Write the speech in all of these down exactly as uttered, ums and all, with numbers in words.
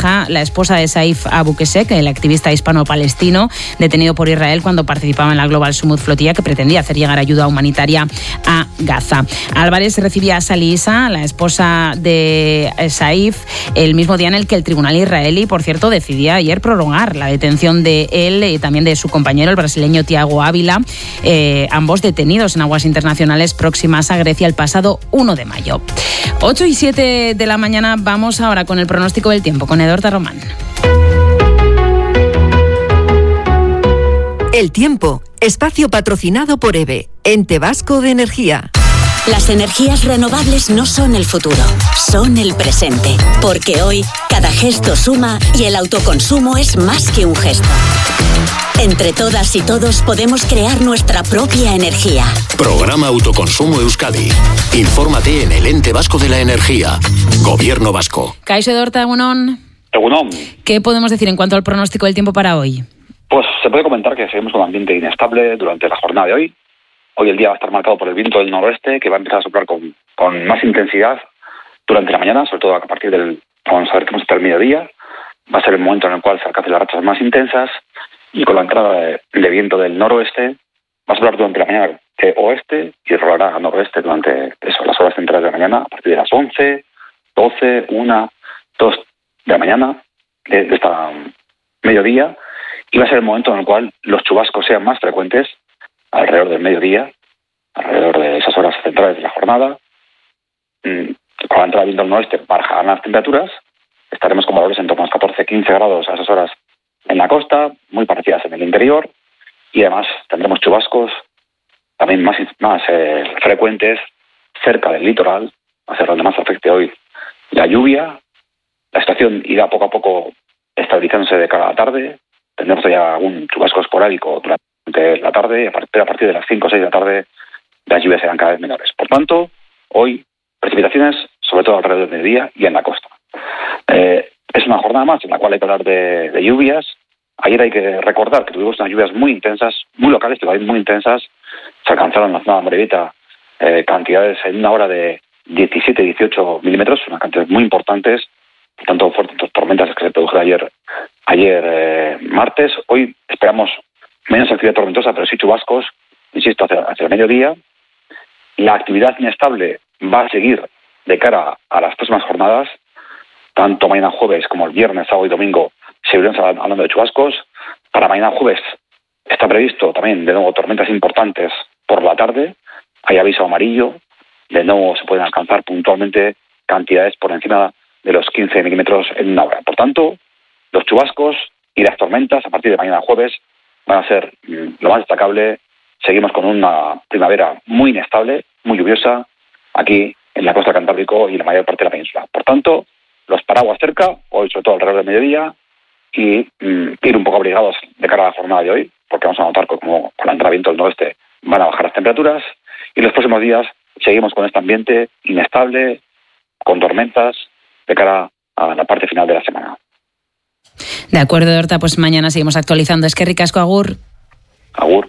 Raja, la esposa de Saif Abu Qusseq, el activista hispano-palestino detenido por Israel cuando participaba en la Global Summit Flotilla que pretendía hacer llegar ayuda humanitaria a Gaza. Álvarez recibía a Sali Issa, la esposa de Saif, el mismo día en el que el tribunal israelí, por cierto, decidía ayer prolongar la detención de él y también de su compañero, el brasileño Tiago Ávila, eh, ambos detenidos en aguas internacionales próximas a Grecia el pasado uno de mayo. ocho y siete de la mañana, vamos ahora con el pronóstico del tiempo, con Edorta Román. El tiempo, espacio patrocinado por EVE, Ente Vasco de Energía. Las energías renovables no son el futuro, son el presente. Porque hoy, cada gesto suma y el autoconsumo es más que un gesto. Entre todas y todos podemos crear nuestra propia energía. Programa Autoconsumo Euskadi. Infórmate en el Ente Vasco de la Energía. Gobierno Vasco. Kaixo Edorta, egunon. Egunon. ¿Qué podemos decir en cuanto al pronóstico del tiempo para hoy? Pues se puede comentar que seguimos con un ambiente inestable durante la jornada de hoy. Hoy el día va a estar marcado por el viento del noroeste, que va a empezar a soplar con, con más intensidad durante la mañana, sobre todo a partir del, vamos a ver, hasta el mediodía. Va a ser el momento en el cual se alcancen las rachas más intensas, y con la entrada de, de viento del noroeste va a soplar durante la mañana de oeste y rolará a noroeste durante eso, las horas centrales de la mañana, a partir de las once, doce, una, dos de la mañana, de, de esta mediodía, y va a ser el momento en el cual los chubascos sean más frecuentes, alrededor del mediodía, alrededor de esas horas centrales de la jornada. Con la entrada del viento del noroeste bajarán las temperaturas, estaremos con valores en torno a los catorce a quince grados a esas horas en la costa, muy parecidas en el interior, y además tendremos chubascos también más, más eh, frecuentes cerca del litoral, va a ser donde más afecte hoy la lluvia. La estación irá poco a poco estabilizándose de cara a la tarde, tendremos ya algún chubasco esporádico durante la tarde, y a partir, a partir de las cinco o seis de la tarde las lluvias serán cada vez menores. Por tanto, hoy precipitaciones sobre todo alrededor del mediodía y en la costa. Eh, es una jornada más en la cual hay que hablar de, de lluvias. Ayer hay que recordar que tuvimos unas lluvias muy intensas, muy locales, pero muy intensas. Se alcanzaron en la zona de Amorebieta eh, cantidades en una hora de diecisiete a dieciocho milímetros, unas cantidades muy importantes, tanto fuertes tormentas que se produjeron ayer, ayer eh, martes. Hoy esperamos menos actividad tormentosa, pero sí chubascos, insisto, hacia, hacia el mediodía. La actividad inestable va a seguir de cara a las próximas jornadas, tanto mañana jueves como el viernes, sábado y domingo seguiremos hablando de chubascos. Para mañana jueves está previsto también de nuevo tormentas importantes por la tarde, hay aviso amarillo, de nuevo se pueden alcanzar puntualmente cantidades por encima de los quince milímetros en una hora. Por tanto, los chubascos y las tormentas a partir de mañana jueves van a ser mmm, lo más destacable. Seguimos con una primavera muy inestable, muy lluviosa, aquí en la costa cantábrico y en la mayor parte de la península. Por tanto, los paraguas cerca, hoy sobre todo alrededor del mediodía, y mmm, ir un poco abrigados de cara a la jornada de hoy, porque vamos a notar que como con la entrada de viento del noroeste van a bajar las temperaturas, y los próximos días seguimos con este ambiente inestable, con tormentas, de cara a la parte final de la semana. De acuerdo, Edorta, pues mañana seguimos actualizando. Es que ricasco, agur. Agur.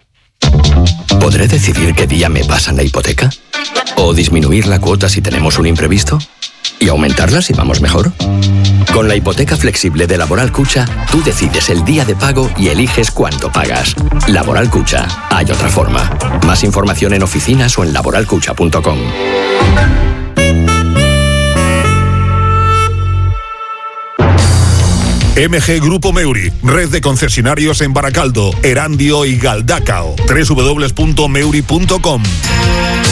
¿Podré decidir qué día me pasan la hipoteca? ¿O disminuir la cuota si tenemos un imprevisto? ¿Y aumentarla si vamos mejor? Con la hipoteca flexible de Laboral Cucha, tú decides el día de pago y eliges cuánto pagas. Laboral Cucha, hay otra forma. Más información en oficinas o en laboral cucha punto com. M G Grupo Meuri, red de concesionarios en Baracaldo, Erandio y Galdacao. doble u doble u doble u punto meuri punto com.